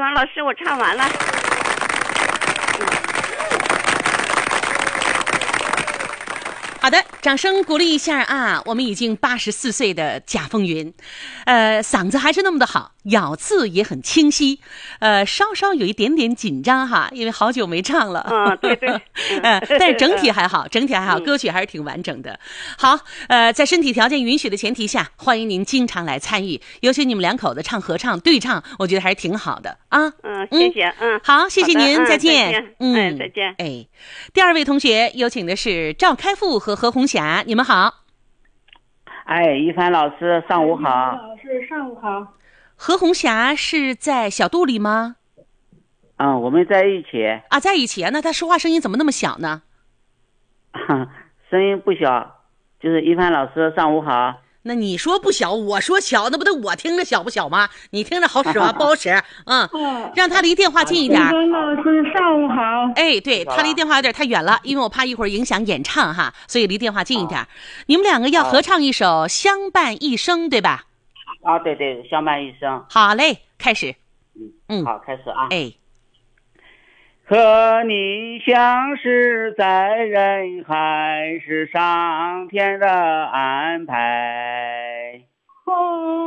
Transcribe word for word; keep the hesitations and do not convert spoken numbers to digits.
王老师，我唱完了。 好的，掌声鼓励一下啊！我们已经八十四岁的贾凤云，呃，嗓子还是那么的好，咬字也很清晰，呃，稍稍有一点点紧张哈，因为好久没唱了。 嗯，对对， 嗯，但是整体还好，整体还好，歌曲还是挺完整的。好，呃，在身体条件允许的前提下，欢迎您经常来参与，尤其你们两口子唱合唱对唱，我觉得还是挺好的啊。 嗯，谢谢，嗯， 好，谢谢您， 嗯、 再见。 嗯，哎，再见。 哎，第二位同学有请的是赵开复和何红霞，你们好。 哎，一凡老师，上午好。 老师，上午好。 何红霞是在小肚里吗？ 嗯，我们在一起。 啊，在一起啊？那他说话声音怎么那么小呢？ 声音不小，就是一凡老师，上午好。 那你说不小，我说小，那不得我听着小不小吗？你听着好使吗？不好使。嗯，让他离电话近一点。 一凡老师，上午好。 哎，对，他离电话有点太远了，因为我怕一会儿影响演唱哈，所以离电话近一点。你们两个要合唱一首《相伴一生》，对吧？ 啊，对对，相伴一生。 好嘞，开始。 嗯，好，开始啊。 哎。 和你相识在人海，是上天的安排。